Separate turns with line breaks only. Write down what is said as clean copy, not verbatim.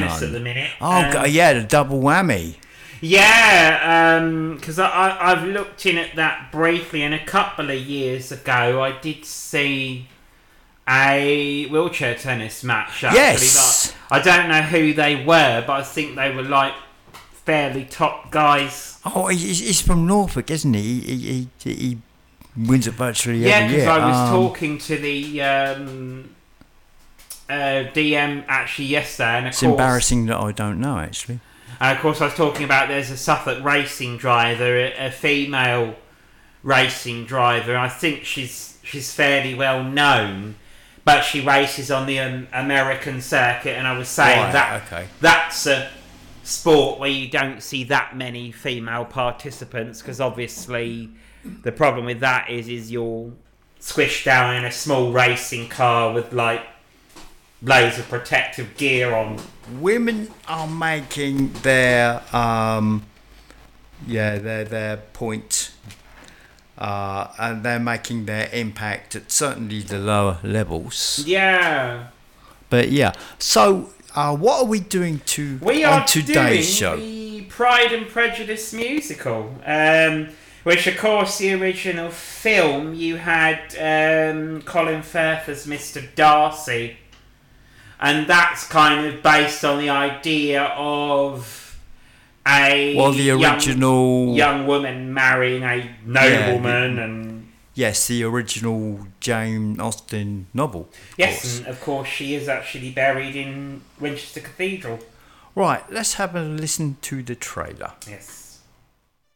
Tennis at the minute.
Yeah, the double whammy.
Yeah, because I've looked in at that briefly, and a couple of years ago I did see a wheelchair tennis match. Actually,
Yes.
I don't know who they were, but I think they were like fairly top guys.
Oh, he's from Norfolk, isn't he? He wins it virtually
Yeah,
every year.
because I was talking to the DM actually yesterday, and of
It's
course,
embarrassing that I don't know, actually.
and of course I was talking about there's a Suffolk racing driver, a female racing driver. I think she's fairly well known, but she races on the American circuit, and I was saying that's a sport where you don't see that many female participants, because obviously the problem with that is you're squished down in a small racing car with like loads of protective gear on.
Women are making their their point, and they're making their impact at certainly the lower levels.
Yeah.
But yeah, so what are we doing on today's show?
The Pride and Prejudice musical, which of course the original film you had Colin Firth as Mr. Darcy, and that's kind of based on the idea of
the original
young woman marrying a nobleman, and
yes, the original Jane Austen novel.
Yes, and of course she is actually buried in Winchester Cathedral.
Right, let's have a listen to the trailer.
Yes.